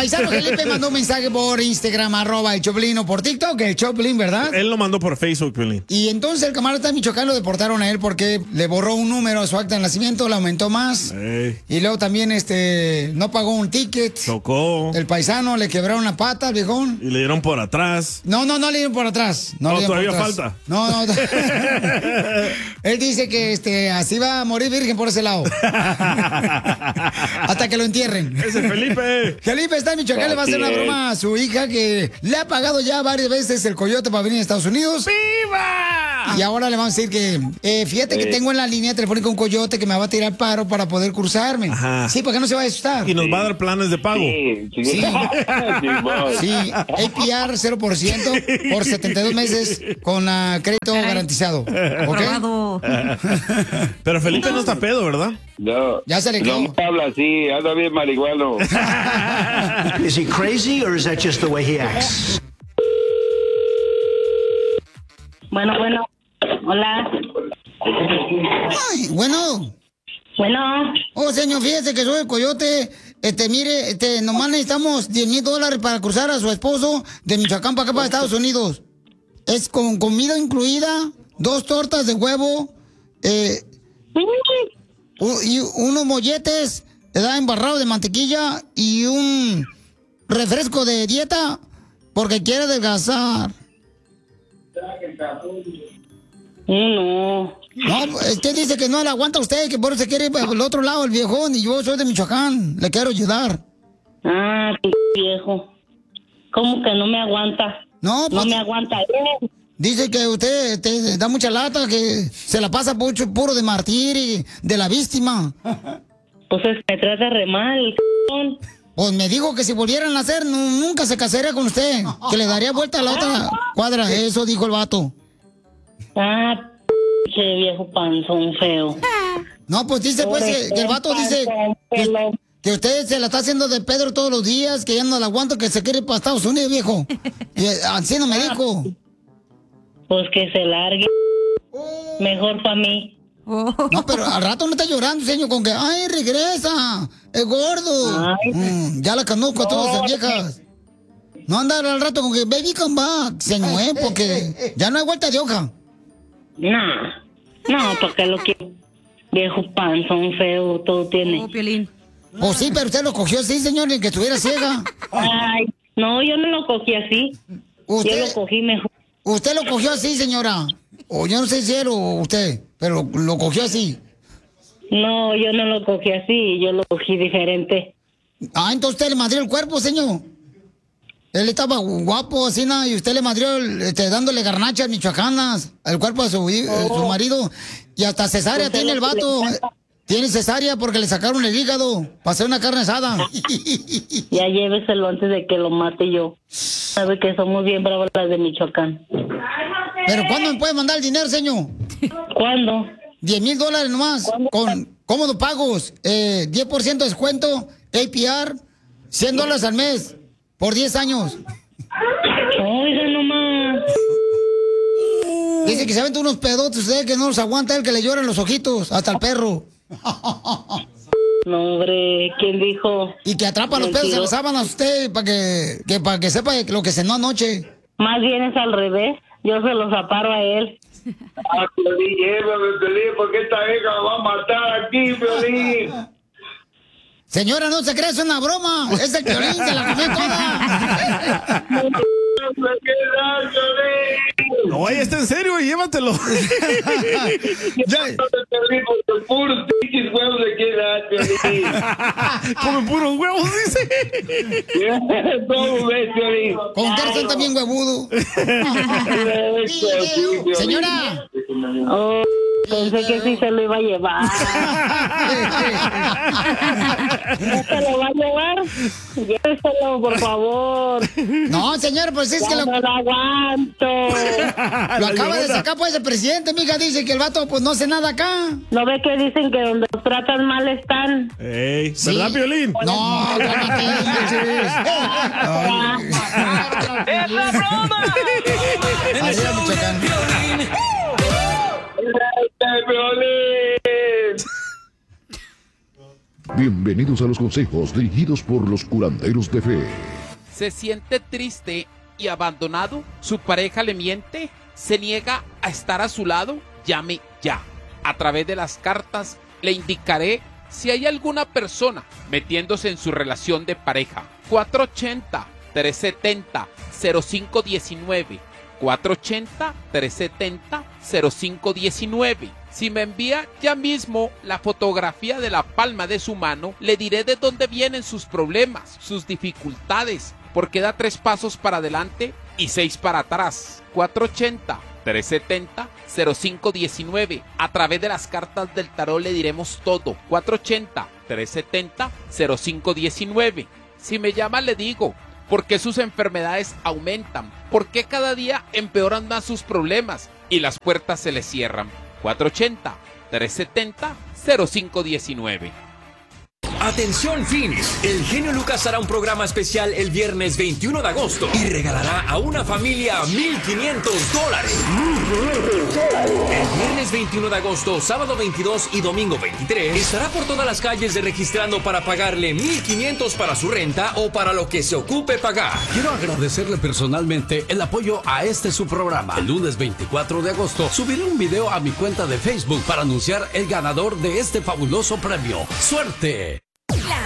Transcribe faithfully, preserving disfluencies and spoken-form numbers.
paisano Felipe mandó un mensaje por Instagram, arroba el Choplin, o por TikTok, el Choplin, ¿verdad? Él lo mandó por Facebook, Piolín. Y entonces el camarada de Michoacán lo deportaron a él porque le borró un número a su acta de nacimiento, le aumentó más. Ey. Y luego también este no pagó un ticket. Chocó. El paisano le quebraron la pata al viejón. Y le dieron por atrás. No, no, no le dieron por atrás. No, No, le dieron todavía por atrás. falta. No, no. Él dice que este así va a morir virgen por ese lado. Hasta que lo entierren. Ese Felipe. Felipe está en Michoacán, le va a hacer una broma a su hija que le ha pagado ya varias veces el coyote para venir a Estados Unidos. ¡Viva! Y ahora le vamos a decir que, eh, fíjate que tengo en la línea telefónica un coyote que me va a tirar paro para poder cruzarme. Ajá. Sí, para que no se vaya a asustar. Y nos va a dar planes de pago. Sí, sí. Sí, Simón. sí, A P R cero por ciento por setenta y dos meses con ah, crédito garantizado. ¿Ok? Aprobado. Pero Felipe no está pedo, ¿verdad? No. Ya se le No quedó. me habla así, anda bien marihuano. Is he crazy or is that just the way he acts? Bueno, bueno. Hola. Ay, bueno. Bueno. Oh, señor, fíjese que soy el coyote. Este, mire, este, nomás necesitamos diez mil dólares para cruzar a su esposo de Michoacán para acá, para Estados Unidos. Es con comida incluida, dos tortas de huevo, eh, u- y unos molletes, ¿verdad? Embarrados de mantequilla y un refresco de dieta porque quiere adelgazar. No. No, usted dice que no le aguanta a usted, que por eso se quiere ir para el otro lado, el viejón, y yo soy de Michoacán, le quiero ayudar. Ah, p viejo. ¿Cómo que no me aguanta? No, pues, No me aguanta él. dice que usted te da mucha lata, que se la pasa mucho puro de martir y de la víctima. Pues es que me trata re mal, c******. Pues me dijo que si volvieran a hacer, nu- nunca se casaría con usted, que le daría vuelta a la otra cuadra, eso dijo el vato. Ah, che viejo panzón feo. No, pues dice pues que, que el vato dice que, que usted se la está haciendo de Pedro todos los días, que ya no la aguanta, que se quiere ir para Estados Unidos, viejo. Y eh, así no me dijo. Pues que se largue. Mejor para mí. No, pero al rato no está llorando, señor, con que, ay, regresa, es gordo. Ay. Mm, ya la conozco a todas las viejas. No andar al rato con que, baby, come back, señor, ¿eh? Porque ya no hay vuelta de hoja. No. No, porque lo quiero. Viejo panzón feo, todo tiene. Oh, Piolín. O sí, pero usted lo cogió así, señor, ni que estuviera ciega. Ay, no, yo no lo cogí así. Yo Usted, lo cogí mejor. usted lo cogió así, señora. O yo no sé si era o usted, pero lo, lo cogió así. No, yo no lo cogí así, yo lo cogí diferente. Ah, entonces usted le madrió el cuerpo, señor. Él estaba guapo, así, ¿no? Y usted le madrió, el- este, dándole garnachas michoacanas al cuerpo de su, hi- eh, su marido. Y hasta cesárea Usted tiene el lo que le vato. encanta. Tiene cesárea porque le sacaron el hígado para hacer una carne asada. Ya lléveselo antes de que lo mate yo. Sabe que somos bien bravas las de Michoacán. ¿Pero cuándo me puede mandar el dinero, señor? ¿Cuándo? diez mil dólares nomás, con cómodos pagos, eh, diez por ciento de descuento, A P R, cien dólares al mes, por diez años. Oiga nomás. Dice que se aventa unos pedotes, usted que no los aguanta, el que le lloran los ojitos, hasta el perro. No, hombre, ¿quién dijo? Y que atrapa los pedos en las sábanas usted, para que, que, para que sepa lo que cenó anoche. Más bien es al revés. Yo se los aparo a él. Ah, Piolín, llévame, Piolín, porque esta hija me va a matar aquí, Piolín. Señora, no se cree, es una broma. Es el Piolín, se la comió toda. No, vaya, está en serio, llévatelo. Ya- Porque puros pinches huevos le quiere dar, Piolín. Come puros huevos, dice. ¿Cómo ves, Piolín? Con Gerson también huevudo. Señora. Oh, pensé que sí se lo iba a llevar. ¿No se lo va a llevar? Lléveselo, por favor. No, señora, pues es que Ya lo, no lo aguanto. lo acaba de sacar pues el presidente, mija, dice que el vato pues no hace nada acá. ¿No ve que dicen que donde los tratan mal están? Ey, Sí. ¿verdad, Piolín? No, cálmate, manches. Ay. ¡Es la broma! Así era Michoacán. ¡Este Piolín! Bienvenidos a los consejos dirigidos por los curanderos de fe. ¿Se siente triste y abandonado? ¿Su pareja le miente? ¿Se niega a estar a su lado? Llame ya. A través de las cartas le indicaré si hay alguna persona metiéndose en su relación de pareja. cuatro ochenta, tres setenta, cero cinco diecinueve. cuatro ochenta, tres setenta, cero cinco diecinueve. Si me envía ya mismo la fotografía de la palma de su mano, le diré de dónde vienen sus problemas, sus dificultades, porque da tres pasos para adelante y seis para atrás. cuatro ochenta, tres setenta, cero cinco diecinueve. A través de las cartas del tarot le diremos todo. cuatro ochenta, tres setenta, cero cinco diecinueve. Si me llama le digo por qué sus enfermedades aumentan, por qué cada día empeoran más sus problemas y las puertas se le cierran. cuatro ochenta, tres setenta, cero cinco diecinueve. Atención Phoenix, el genio Lucas hará un programa especial el viernes veintiuno de agosto y regalará a una familia mil quinientos dólares. El viernes veintiuno de agosto, sábado veintidós y domingo veintitrés estará por todas las calles de registrando para pagarle mil quinientos para su renta o para lo que se ocupe pagar. Quiero agradecerle personalmente el apoyo a este su programa. El lunes veinticuatro de agosto subiré un video a mi cuenta de Facebook para anunciar el ganador de este fabuloso premio. ¡Suerte!